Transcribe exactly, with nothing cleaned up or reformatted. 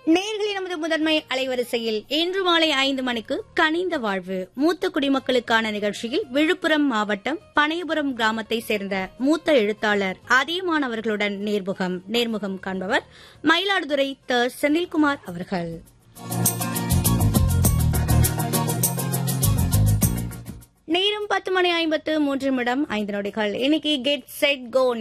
நேயர்களே, நமது முதன்மை அலைவரிசையில் இன்று மாலை ஐந்து மணிக்கு கனிந்த வாழ்வு மூத்த குடிமக்களுக்கான நிகழ்ச்சியில் விழுப்புரம் மாவட்டம் பனையபுரம் கிராமத்தை சேர்ந்த மூத்த எழுத்தாளர் அதியமான் அவர்களுடன் நேர்முகம் நேர்முகம் காண்பவர் மயிலாடுதுறை த செந்தில்குமார் அவர்கள். நேரம் பத்து மணி ஐம்பத்து மூன்று நிமிடம் ஐந்து நொடிகள். இன்னைக்கு கெட் செட் கோ